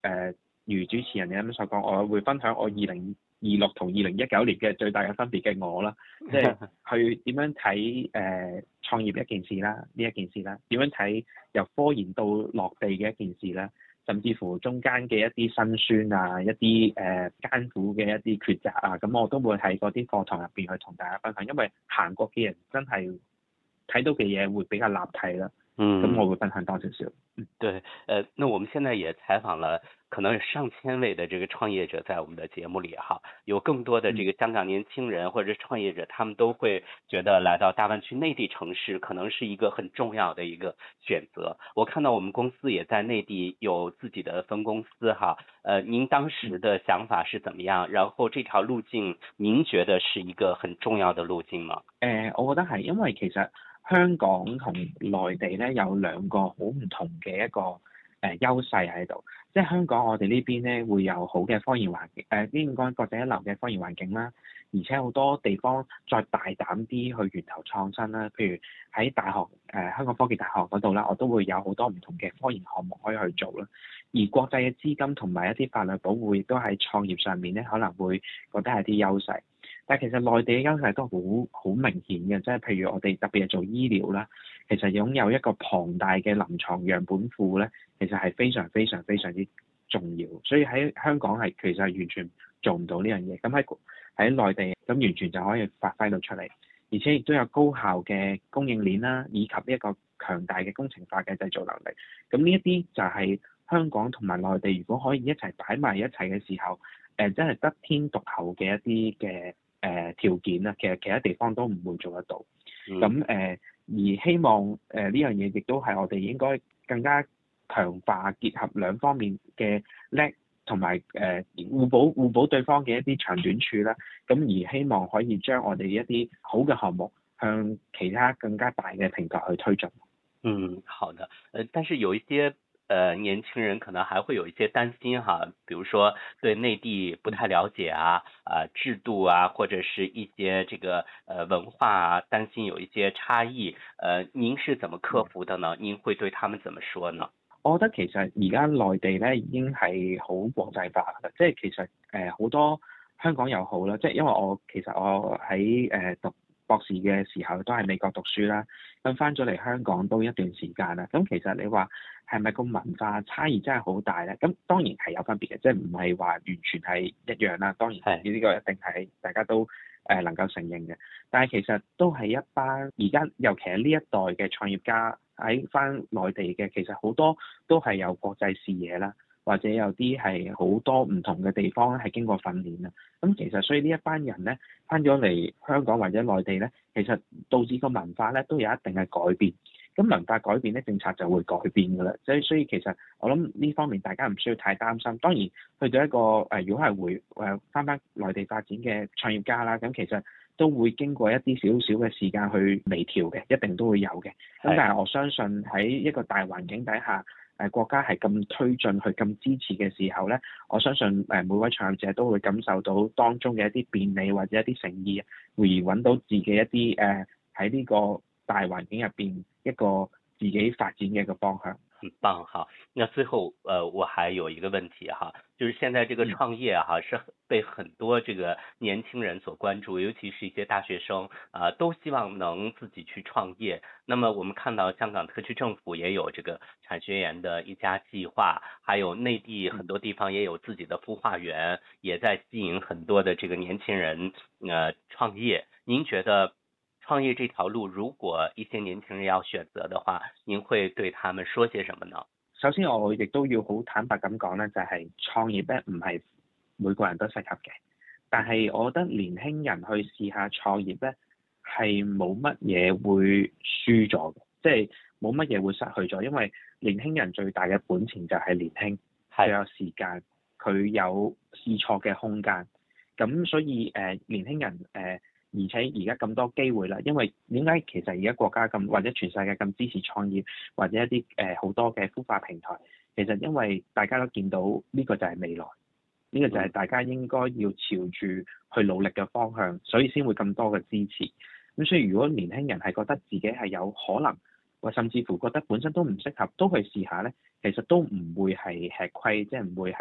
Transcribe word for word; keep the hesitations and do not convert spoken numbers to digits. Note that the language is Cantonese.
誒如主持人你啱啱所講，我會分享我二零二六同二零一九年嘅最大嘅分別嘅我啦，即係去點樣睇誒創業一件事啦，呢一件事啦，點樣睇由科研到落地嘅一件事啦，甚至乎中間嘅一啲辛酸啊，一啲誒、呃、艱苦嘅一啲抉擇啊，咁我都會喺嗰啲課堂入邊去同大家分享，因為行過嘅人真係睇到嘅嘢會比較立體啦。嗯，咁我會分享多少少。 嗯，對，呃，那我們現在也採訪了可能上千位的這個創業者在我們的節目裡哈，有更多的這個香港年輕人或者創業者，他們都會覺得來到大灣區內地城市可能是一個很重要的一個選擇。我看到我們公司也在內地有自己的分公司哈，呃，您當時的想法是怎麼樣？然後這條路徑，您覺得是一個很重要的路徑嗎？ 誒、呃，我覺得係，因為其實香港同內地咧有兩個好唔同嘅一個誒、呃、優勢喺度，即係香港我哋呢邊咧會有好嘅科研環境，誒應該國際一流嘅科研環境啦，而且好多地方再大膽啲去源頭創新啦，譬如喺大學誒、呃、香港科技大學嗰度啦，我都會有好多唔同嘅科研項目可以去做啦，而國際嘅資金同埋一啲法律保護亦都喺創業上面咧可能會覺得係啲優勢。但係其實內地嘅優勢都好好明顯嘅，即係譬如我哋特別係做醫療啦，其實擁有一個龐大嘅臨床樣本庫咧，其實係非常非常非常之重要。所以喺香港係其實係完全做唔到呢樣嘢，咁喺喺內地咁完全就可以發揮到出嚟，而且亦都有高效嘅供應鏈啦，以及一個強大嘅工程化嘅製造能力。咁呢一啲就係香港同埋內地如果可以一齊擺埋一齊嘅時候，誒、呃、真係得天獨厚嘅一啲嘅誒、呃、條件啦，其實其他地方都唔會做得到。咁誒、嗯呃、而希望誒呢、呃、樣嘢亦都係我哋應該更加強化結合兩方面嘅叻同埋誒互補互補對方嘅一啲長短處啦。咁而希望可以將我哋一啲好嘅項目向其他更加大嘅平台去推進。 嗯，好的。呃，但是有一些呃，年輕人可能還會有一些擔心哈，比如說對內地不太了解啊，啊、呃、制度啊，或者是一些這個呃文化啊，擔心有一些差異。呃，您是怎麼克服的呢？您會對他們怎麼說呢？ 我覺得其實而家內地咧已經係好國際化嘅，即係其實誒好、呃、多香港又好啦，即係因為我其實我喺誒、呃、讀博士嘅時候都係美國讀書啦，咁翻咗嚟香港都一段時間啦。咁其實你話係咪個文化差異真係好大咧？咁當然係有分別嘅，即係唔係話完全係一樣啦。當然係呢個一定係大家都誒能夠承認嘅。但係其實都係一班而家尤其係呢一代嘅創業家喺翻內地嘅，其實好多都係有國際視野啦。或者有啲係好多唔同嘅地方咧，係經過訓練啦。咁其實所以呢一班人咧，翻咗嚟香港或者內地咧，其實導致個文化咧都有一定嘅改變。咁文化改變咧，政策就會改變㗎啦。所以所以其實我諗呢方面大家唔需要太擔心。當然去到一個誒、呃，如果係回誒翻返內地發展嘅創業家啦，咁其實都會經過一啲少少嘅時間去微調嘅，一定都會有嘅。咁但係我相信喺一個大環境底下，誒國家係咁推進去咁支持嘅時候咧，我相信誒每位創業者都會感受到當中嘅一啲便利或者一啲誠意，會揾到自己一啲誒喺呢個大環境入邊一個自己發展嘅一個方向。 很棒哈！那最後，呃，我還有一個問題哈，就是現在這個創業哈，是被很多這個年輕人所關注，尤其是一些大學生啊、呃，都希望能自己去創業。那麼我們看到香港特區政府也有這個產學研的一家計劃，還有內地很多地方也有自己的孵化園，也在吸引很多的這個年輕人呃創業。您覺得創業這條路，如果一些年輕人要選擇的話，您會對他們說些什麼呢？ 首先我亦都要好坦白咁講咧，就係創業咧唔係每個人都適合嘅，但係我覺得年輕人去試下創業咧係冇乜嘢會輸咗嘅，即係冇乜嘢會失去咗，因為年輕人最大嘅本錢就係年輕，佢有時間，佢有試錯嘅空間，咁所以誒、呃、年輕人誒。呃而且而家咁多機會啦，因為點解其實而家國家咁或者全世界咁支持創業，或者一啲誒好多嘅孵化平台，其實因為大家都見到呢個就係未來，呢個就係大家應該要朝住去努力嘅方向，所以先會咁多嘅支持。咁所以如果年輕人係覺得自己係有可能，或甚至乎覺得本身都唔適合，都去試下咧， 其實都唔會係吃虧，即係唔會係